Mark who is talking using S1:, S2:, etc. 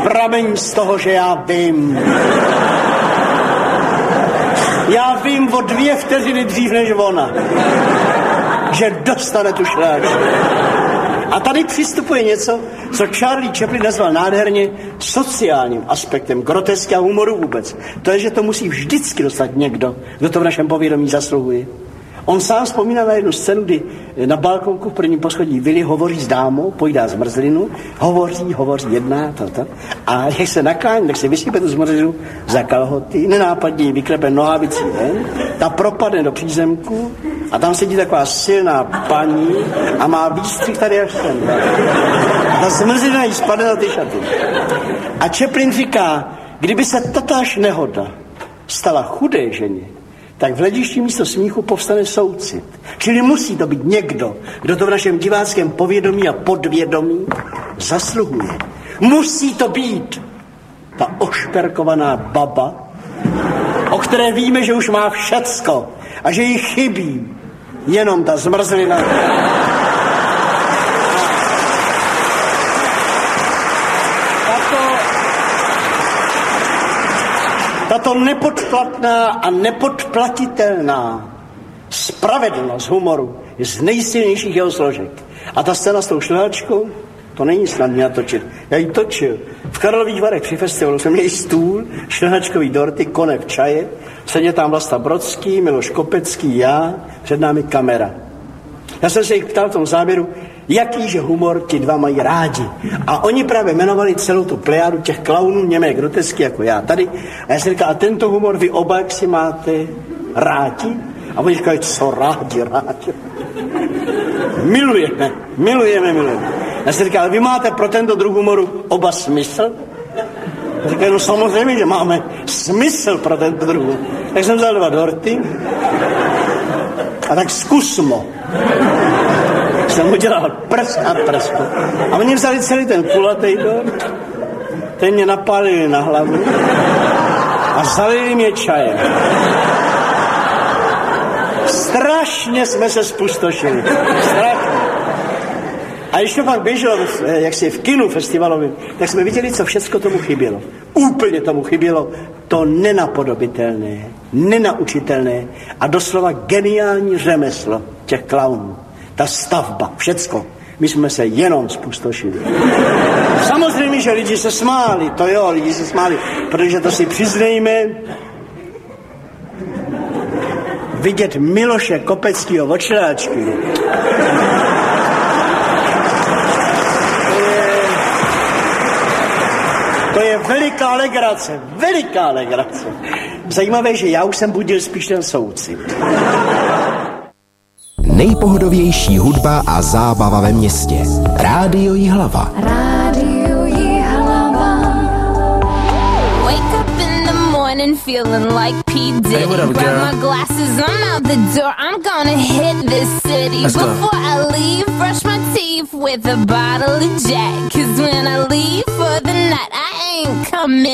S1: pramení z toho, že já vím. Já vím o 2 vteřiny dřív než ona, že dostane tu šláčku. A tady přistupuje něco, co Charlie Chaplin nazval nádherně sociálním aspektem grotesky a humoru vůbec. To je, že to musí vždycky dostat někdo, kdo to v našem povědomí zasluhuje. On sám vzpomíná na jednu scénu, kdy na balkonku v prvním poschodí Willy hovoří s dámou, pojídá zmrzlinu, hovoří jedná, a jak se naklání, tak se vysype tu zmrzlinu za kalhoty, nenápadně vyklepe nohavicí ven, ta propadne do přízemku a tam sedí taková silná paní a má výstřih tady až sem. A ta zmrzlina jí spadne na ty šaty. A Chaplin říká, kdyby se tatáž nehoda stala chudé ženě, tak v hledišti místo smíchu povstane soucit. Čili musí to být někdo, kdo to v našem diváckém povědomí a podvědomí zasluhuje. Musí to být ta ošperkovaná baba, o které víme, že už má všecko a že jí chybí jenom ta zmrzlina. Tato nepodplatná a nepodplatitelná spravedlnost humoru je z nejsilnějších jeho složek. A ta scéna s tou šlehačkou, to není snadné natočit. Já ji točil. V Karlových Varech při festivalu jsme měli stůl, šlehačkový dorty, konev čaje, seděl tam Vlasta Brodský, Miloš Kopecký, já, před námi kamera. Já jsem se jich ptal v tom záběru, jakýže humor ti dva mají rádi. A oni právě jmenovali celou tu plejádu těch klaunů, němé grotesky jako já tady. A já jsem říkal, a tento humor vy oba, jak si máte rádi? A oni říkají, co rádi. Milujeme. Já jsem říkal, vy máte pro tento druh humoru oba smysl? A říkají, no samozřejmě, že máme smysl pro tento druh. Tak jsem vzal 2 dorty a tak zkusmo. Jsem udělal prst a prstu. A oni vzali celý ten kulatý dort, ten mě napálili na hlavu a zalili mě čajem. Strašně jsme se spustošili. Strašně. A když to pak běželo, jak si v kinu festivalovým, tak jsme viděli, co všecko tomu chybělo. Úplně tomu chybělo to nenapodobitelné, nenaučitelné a doslova geniální řemeslo těch klaunů. Ta stavba, všecko. My jsme se jenom spustošili. Samozřejmě, že lidi se smáli, to jo, lidi se smáli, protože to si přiznejme, vidět Miloše Kopeckýho od šlehačky. To je veliká legrace. Zajímavé, že já už jsem budil spíš ten soucit.
S2: Nejpohodovější hudba a zábava ve městě. Rádio Jihlava.
S3: Wake up in the morning feeling like P. Diddy.
S4: Hey, what up,
S3: grab
S4: girl?
S3: my glasses, I'm out the door. I'm gonna hit this city.
S4: Let's go.
S3: Before I leave, brush my teeth with a bottle of Jack. 'Cause when I leave for the night, I ain't coming